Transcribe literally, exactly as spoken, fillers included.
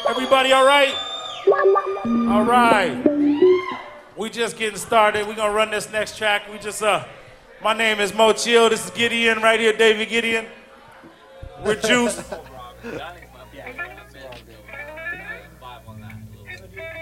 Everybody all right? All right. We just getting started. We're gonna run this next track. We just, uh, my name is Mo Chill. This is Gideon right here, David Gideon. We're Juice.